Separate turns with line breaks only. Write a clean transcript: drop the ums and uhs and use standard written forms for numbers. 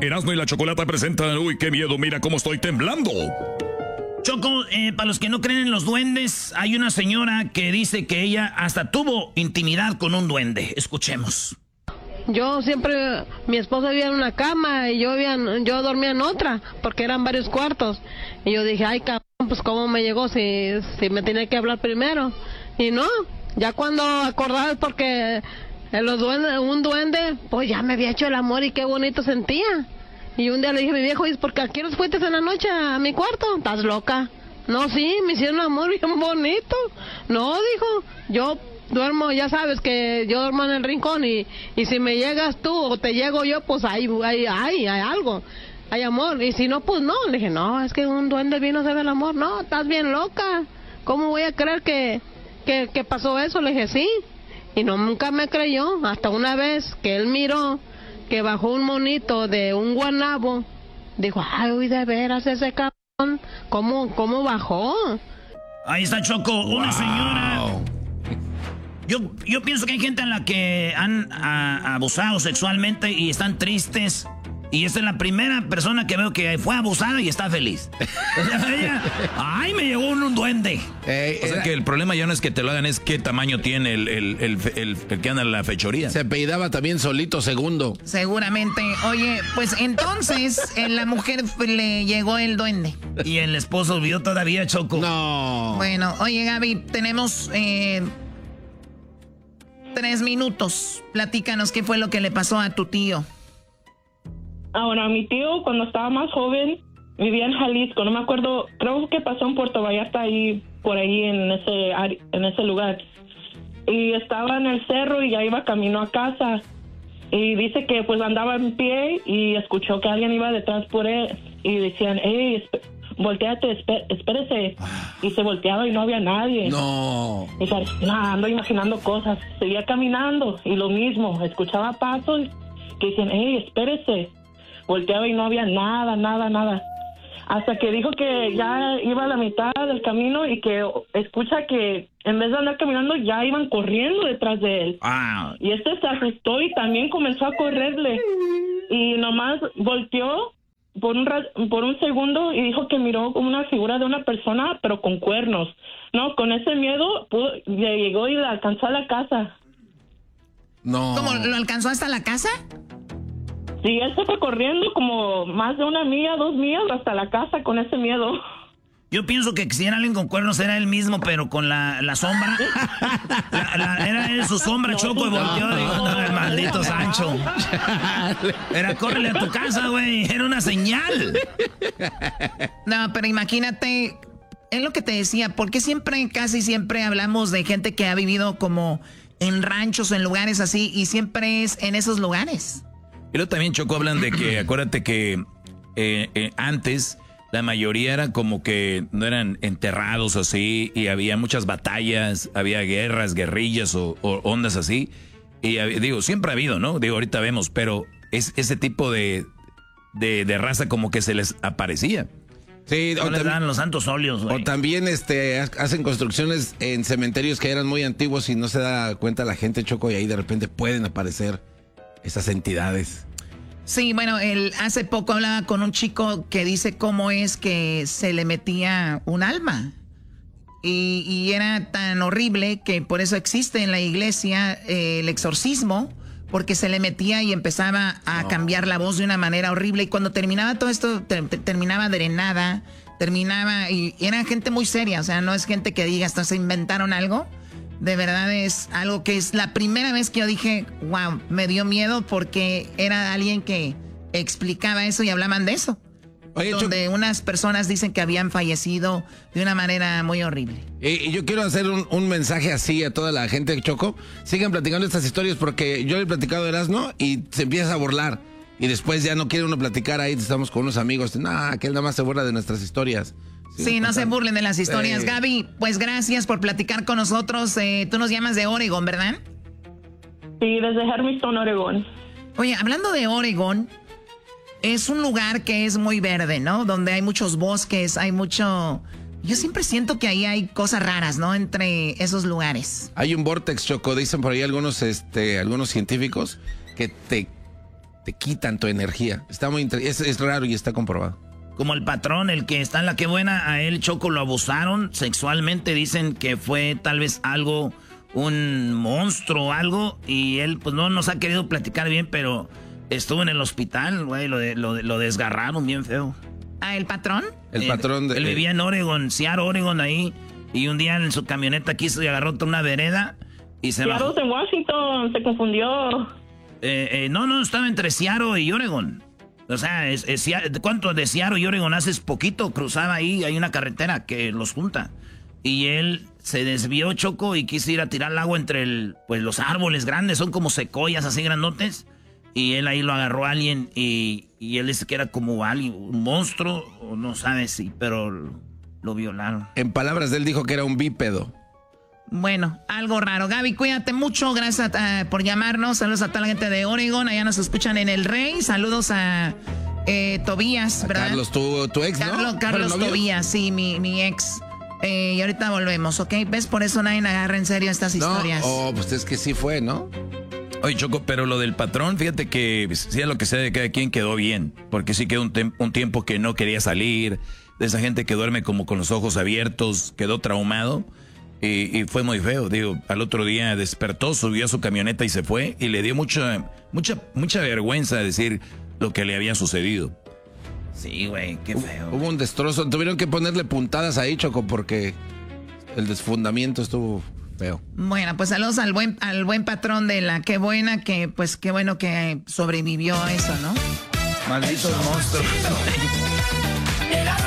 Erasmo y la Chocolata presentan... Uy, qué miedo, mira cómo estoy temblando.
Choco, para los que no creen en los duendes, hay una señora que dice que ella hasta tuvo intimidad con un duende. Escuchemos.
Yo siempre, mi esposa vivía en una cama y yo dormía en otra, porque eran varios cuartos. Y yo dije, ay, cabrón, pues cómo me llegó si me tenía que hablar primero. Y no, ya cuando acordaba, porque un duende, pues ya me había hecho el amor y qué bonito sentía. Y un día le dije a mi viejo, ¿y por qué aquí nos fuiste en la noche a mi cuarto? ¿Estás loca? No, sí, me hicieron amor bien bonito. No, dijo, yo duermo, ya sabes que yo duermo en el rincón y si me llegas tú o te llego yo, pues hay algo, hay amor. Y si no, pues no. Le dije, no, es que un duende vino a hacer el amor. No, estás bien loca. ¿Cómo voy a creer que pasó eso? Le dije, sí. Y no, nunca me creyó. Hasta una vez que él miró que bajó un monito de un guanabo, dijo, ay, uy, de veras ese cabrón, ¿cómo bajó?
Ahí está, Choco, una señora. Yo pienso que hay gente en la que han abusado sexualmente y están tristes. Y esta es la primera persona que veo que fue abusada y está feliz. ¡Ay, me llegó un duende!
O sea que el problema ya no es que te lo hagan, es qué tamaño tiene el que anda en la fechoría.
Se apellidaba también solito segundo.
Seguramente. Oye, pues entonces la mujer le llegó el duende.
Y el esposo vio todavía, Choco.
No.
Bueno, oye, Gaby, tenemos 3 minutos. Platícanos qué fue lo que le pasó a tu tío.
Bueno, a mi tío cuando estaba más joven vivía en Jalisco, no me acuerdo, creo que pasó en Puerto Vallarta por ahí en ese lugar. Y estaba en el cerro y ya iba camino a casa. Y dice que pues andaba en pie y escuchó que alguien iba detrás por él y decían, hey, volteate, espérese. Y se volteaba y no había nadie.
No.
Y dice, ando imaginando cosas. Seguía caminando y lo mismo, escuchaba pasos que decían, hey, espérese. Volteaba y no había nada. Hasta que dijo que ya iba a la mitad del camino y que escucha que en vez de andar caminando ya iban corriendo detrás de él. Y se asustó y también comenzó a correrle. Y nomás volteó por un segundo y dijo que miró como una figura de una persona, pero con cuernos. No, con ese miedo llegó y la alcanzó a la casa.
No.
¿Cómo, lo alcanzó hasta la casa?
Sí, él se fue corriendo como más de 1 milla, 2 millas hasta la casa con ese miedo.
Yo pienso que si era alguien con cuernos era él mismo, pero con la sombra. Era él su sombra, Choco, y volteó y dijo, no, el maldito Sancho. Era, córrele a tu casa, güey. Era una señal.
No, pero imagínate, es lo que te decía, porque casi siempre hablamos de gente que ha vivido como en ranchos o en lugares así, y siempre es en esos lugares.
Y luego también, Choco, hablan de que, acuérdate que antes la mayoría era como que no eran enterrados así, y había muchas batallas, había guerras, guerrillas o ondas así. Y digo, siempre ha habido, ¿no? Digo, ahorita vemos, pero es ese tipo de raza como que se les aparecía.
Sí,
no les dan los santos óleos, güey.
O también hacen construcciones en cementerios que eran muy antiguos y no se da cuenta la gente, Choco, y ahí de repente pueden aparecer esas entidades.
Sí, bueno, hace poco hablaba con un chico que dice cómo es que se le metía un alma. Y era tan horrible que por eso existe en la iglesia el exorcismo, porque se le metía y empezaba a cambiar la voz de una manera horrible. Y cuando terminaba todo esto, terminaba drenada, y era gente muy seria. O sea, no es gente que diga, se inventaron algo. De verdad es algo que es la primera vez que yo dije, wow, me dio miedo porque era alguien que explicaba eso y hablaban de eso.
Oye,
donde unas personas dicen que habían fallecido de una manera muy horrible.
Y yo quiero hacer un mensaje así a toda la gente, Choco. Sigan platicando estas historias porque yo le he platicado a Erasmo y se empieza a burlar. Y después ya no quiere uno platicar ahí, estamos con unos amigos. Nah, que él nada más se burla de nuestras historias.
Sí, no se burlen de las historias. Gaby, pues gracias por platicar con nosotros. Tú nos llamas de Oregon, ¿verdad?
Sí, desde Hermiston, Oregon.
Oye, hablando de Oregon, es un lugar que es muy verde, ¿no? Donde hay muchos bosques, hay mucho... Yo siempre siento que ahí hay cosas raras, ¿no? Entre esos lugares.
Hay un vortex, Choco, dicen por ahí algunos científicos, que te quitan tu energía. Está muy es raro y está comprobado.
Como el patrón, el que está en la Qué Buena, a él, Choco, lo abusaron sexualmente. Dicen que fue tal vez algo, un monstruo o algo. Y él, pues no nos ha querido platicar bien, pero estuvo en el hospital, güey. Lo desgarraron bien feo.
¿Ah, el patrón?
El patrón de...
Él vivía en Oregon, Seattle, Oregon, ahí. Y un día en su camioneta quiso y agarró toda una vereda y se bajó.
Seattle en Washington, se confundió.
No, estaba entre Seattle y Oregon. O sea, ¿cuánto de Seattle y Oregon haces? Poquito, cruzaba ahí, hay una carretera que los junta. Y él se desvió, Choco, y quiso ir a tirar el agua entre los árboles grandes, son como secoyas así grandotes. Y él ahí lo agarró a alguien y él dice que era como alguien, un monstruo, o no sabe si, pero lo violaron.
En palabras de él dijo que era un bípedo.
Bueno, algo raro. Gaby, cuídate mucho. Gracias por llamarnos. Saludos a toda la gente de Oregon. Allá nos escuchan en El Rey. Saludos a Tobías, ¿verdad?
Carlos, tu ex, ¿no?
Carlos Tobías, sí, mi ex. Y ahorita volvemos, ¿ok? ¿Ves? Por eso nadie agarra en serio estas historias.
Pues es que sí fue, ¿no?
Oye, Choco, pero lo del patrón, fíjate que sea lo que sea de cada quien, quedó bien. Porque sí quedó un tiempo que no quería salir. De esa gente que duerme como con los ojos abiertos, quedó traumado. Y fue muy feo, digo, al otro día despertó, subió a su camioneta y se fue. Y le dio mucha vergüenza decir lo que le había sucedido.
Sí, güey, qué feo.
Hubo un destrozo, tuvieron que ponerle puntadas ahí, Choco, porque el desfundamiento estuvo feo.
Bueno, pues saludos al buen patrón de la Qué Buena, que pues qué bueno que sobrevivió a eso, ¿no?
Malditos monstruos.